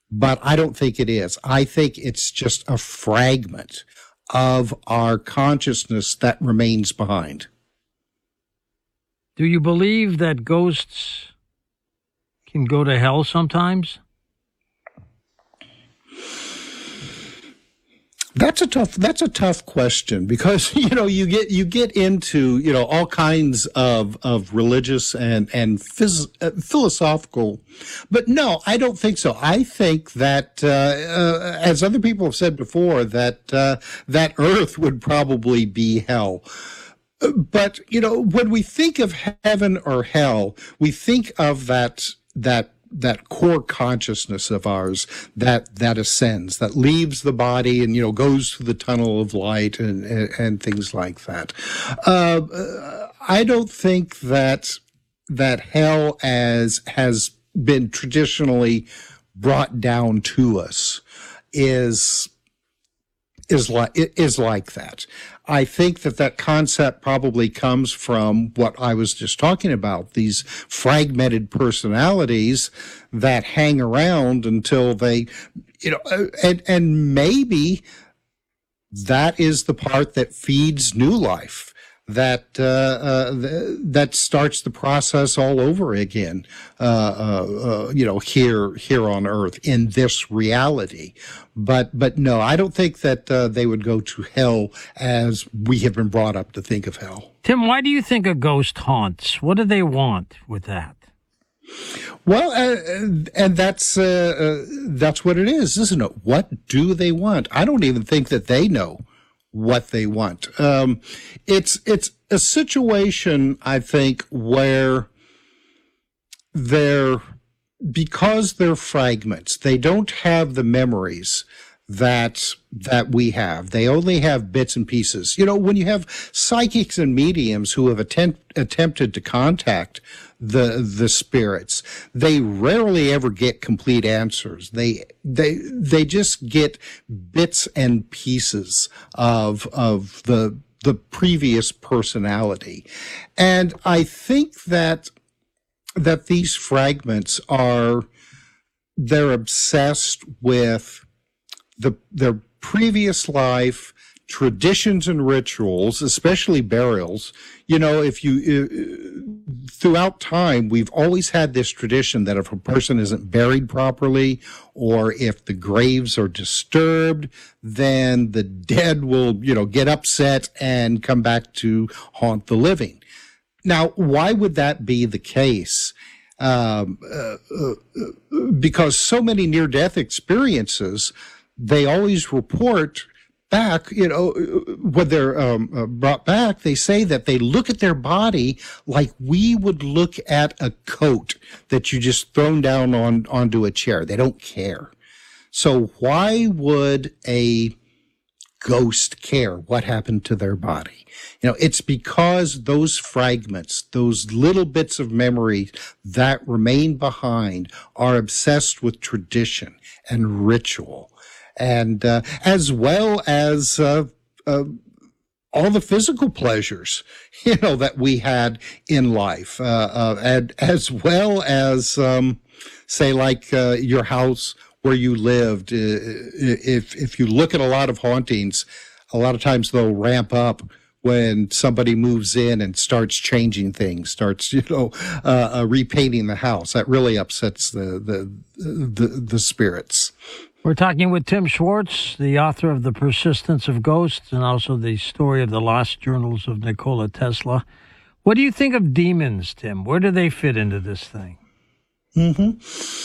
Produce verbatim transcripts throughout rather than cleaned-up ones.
but I don't think it is. I think it's just a fragment of our consciousness that remains behind. Do you believe that ghosts can go to hell sometimes? That's a tough, that's a tough question because, you know, you get, you get into, you know, all kinds of, of religious and, and phys, uh, philosophical, but no, I don't think so. I think that, uh, uh, as other people have said before, that, uh, that earth would probably be hell. But, you know, when we think of heaven or hell, we think of that, that, that core consciousness of ours that, that ascends, that leaves the body and, you know, goes through the tunnel of light and, and, and things like that. Uh, I don't think that, that hell as has been traditionally brought down to us is, is like, is like that. I think that that concept probably comes from what I was just talking about, these fragmented personalities that hang around until they, you know, and, and maybe that is the part that feeds new life, that, uh, uh, that starts the process all over again, uh, uh, uh, you know, here, here on earth in this reality. But, but no, I don't think that, uh, they would go to hell as we have been brought up to think of hell. Tim, why do you think a ghost haunts? What do they want with that? Well, uh, and that's, uh, uh, that's what it is, isn't it? What do they want? I don't even think that they know what they want. Um, it's, it's a situation, I think, where they're, because they're fragments, they don't have the memories that, that we have. They only have bits and pieces. You know, when you have psychics and mediums who have attempt, attempted to contact the, the spirits, they rarely ever get complete answers. They, they, they just get bits and pieces of, of the, the previous personality. And I think that, that these fragments are, they're obsessed with the, their previous life, traditions and rituals, especially burials. You know, if you, uh, throughout time, we've always had this tradition that if a person isn't buried properly, or if the graves are disturbed, then the dead will, you know, get upset and come back to haunt the living. Now, why would that be the case? Um, uh, uh, because so many near-death experiences, they always report back, you know, when they're um, uh, brought back, they say that they look at their body like we would look at a coat that you just thrown down on onto a chair. They don't care. So why would a ghost care what happened to their body? You know, it's because those fragments, those little bits of memory that remain behind are obsessed with tradition and ritual. And uh, as well as uh, uh, all the physical pleasures, you know, that we had in life, uh, uh, and as well as, um, say, like uh, your house where you lived. Uh, if if you look at a lot of hauntings, a lot of times they'll ramp up when somebody moves in and starts changing things, starts, you know, uh, uh, repainting the house. That really upsets the the the, the spirits. We're talking with Tim Schwartz, the author of The Persistence of Ghosts and also the story of the Lost Journals of Nikola Tesla. What do you think of demons, Tim? Where do they fit into this thing? Mm-hmm.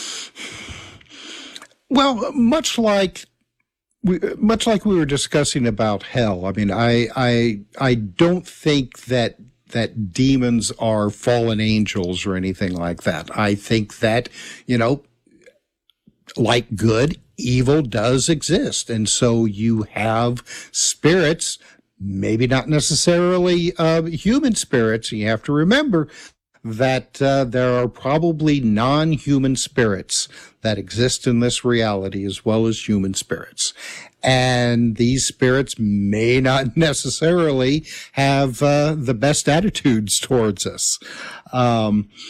Well, much like we, much like we were discussing about hell. I mean, I I I don't think that that demons are fallen angels or anything like that. I think that, you know, like good, evil does exist. And so you have spirits, maybe not necessarily uh, human spirits. You have to remember that uh, there are probably non-human spirits that exist in this reality as well as human spirits. And these spirits may not necessarily have uh, the best attitudes towards us. Um,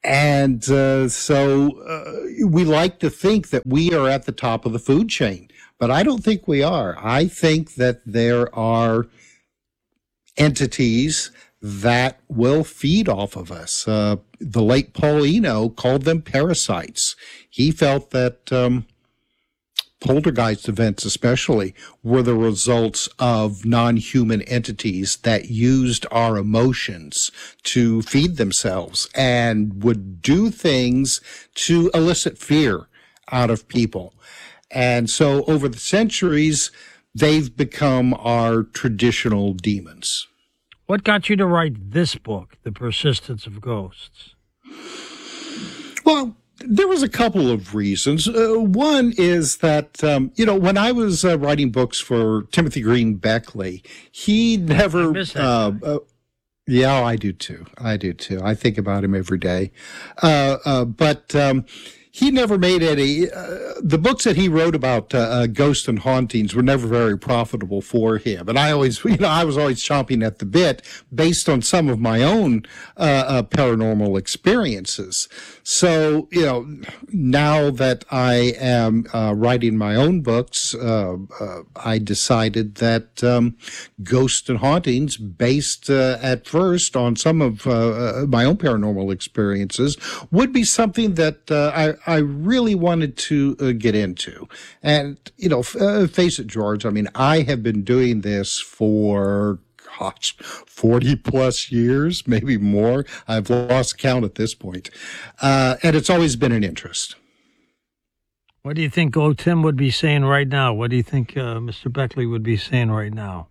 And uh, so uh, we like to think that we are at the top of the food chain, but I don't think we are. I think that there are entities that will feed off of us. Uh, the late Paul Eno called them parasites. He felt that um, poltergeist events especially were the results of non-human entities that used our emotions to feed themselves and would do things to elicit fear out of people. And so over the centuries, they've become our traditional demons. What got you to write this book, The Persistence of Ghosts? Well, there was a couple of reasons. Uh, one is that, um, you know, when I was uh, writing books for Timothy Green Beckley, he never... I miss that uh, guy. uh, yeah, I do too. I do too. I think about him every day. Uh, uh, but... Um, He never made any, uh, the books that he wrote about uh, uh, ghosts and hauntings were never very profitable for him. And I always, you know, I was always chomping at the bit based on some of my own uh, uh, paranormal experiences. So, you know, now that I am uh, writing my own books, uh, uh, I decided that um, ghosts and hauntings, based uh, at first on some of uh, my own paranormal experiences, would be something that uh, I I really wanted to uh, get into. And, you know, f- uh, face it, George, I mean, I have been doing this for, gosh, forty plus years, maybe more. I've lost count at this point. Uh, and it's always been an interest. What do you think old Tim would be saying right now? What do you think uh, Mister Beckley would be saying right now?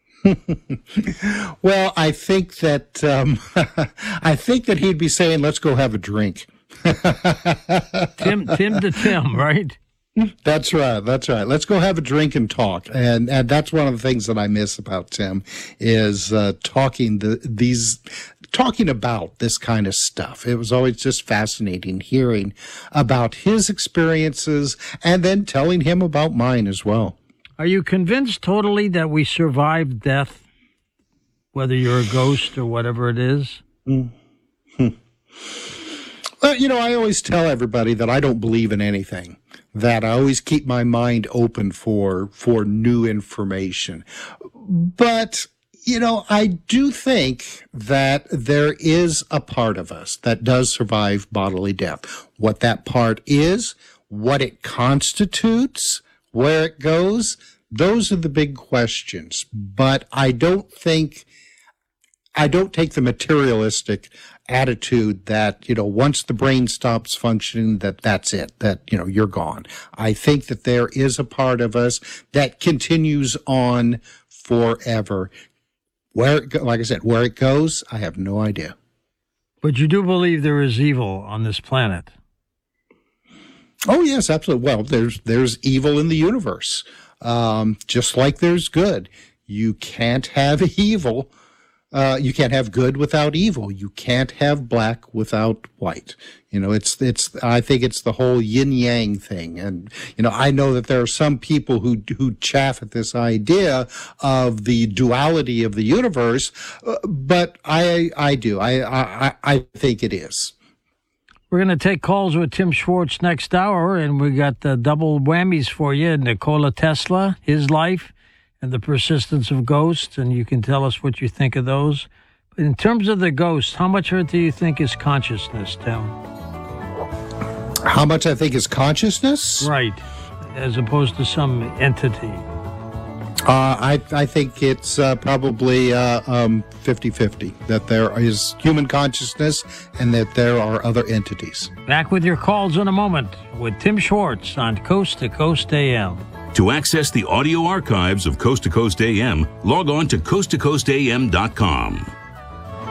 Well, I think that, um, I think that he'd be saying, let's go have a drink. Tim, Tim to Tim, right? That's right. That's right. Let's go have a drink and talk. And and that's one of the things that I miss about Tim is uh, talking the these talking about this kind of stuff. It was always just fascinating hearing about his experiences and then telling him about mine as well. Are you convinced totally that we survived death, whether you're a ghost or whatever it is? Mm-hmm. Well, you know, I always tell everybody that I don't believe in anything, that I always keep my mind open for for new information. But, you know, I do think that there is a part of us that does survive bodily death. What that part is, what it constitutes, where it goes, those are the big questions. But I don't think, I don't take the materialistic attitude that, you know, once the brain stops functioning, that that's it, that, you know, you're gone. I think that there is a part of us that continues on forever. Where, it go, like I said, where it goes, I have no idea. But you do believe there is evil on this planet? Oh, yes, absolutely. Well, there's, there's evil in the universe, um, just like there's good. You can't have evil. Uh, you can't have good without evil. You can't have black without white. You know, it's, it's, I think it's the whole yin yang thing. And, you know, I know that there are some people who, who chaff at this idea of the duality of the universe, uh, but I, I do. I, I, I think it is. We're going to take calls with Tim Schwartz next hour, and we got the double whammies for you. Nikola Tesla, his life, and the persistence of ghosts, and you can tell us what you think of those. In terms of the ghosts, how much of it do you think is consciousness, Tim? How much I think is consciousness? Right, as opposed to some entity. Uh, I, I think it's uh, probably uh, um, fifty-fifty, that there is human consciousness and that there are other entities. Back with your calls in a moment with Tim Schwartz on Coast to Coast A M. To access the audio archives of Coast to Coast A M, log on to coast to coast a m dot com.